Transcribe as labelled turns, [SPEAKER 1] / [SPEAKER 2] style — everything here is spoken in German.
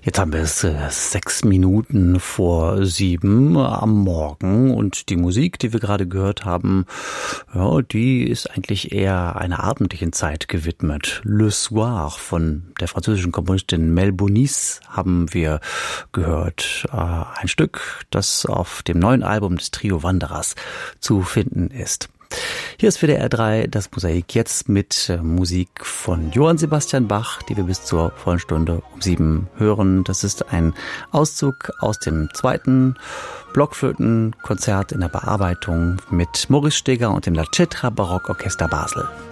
[SPEAKER 1] Jetzt haben wir es 6 Minuten vor 7 am Morgen und die Musik, die wir gerade gehört haben, ja, die ist eigentlich eher einer abendlichen Zeit gewidmet. Le Soir von der französischen Komponistin Mel Bonis haben wir gehört. Ein Stück, das auf dem neuen Album des Trio Wanderers zu finden ist. Hier ist WDR 3 das Mosaik jetzt mit Musik von Johann Sebastian Bach, die wir bis zur vollen Stunde um 7 hören. Das ist ein Auszug aus dem 2. Blockflötenkonzert in der Bearbeitung mit Maurice Steger und dem La Cetra Barockorchester Basel.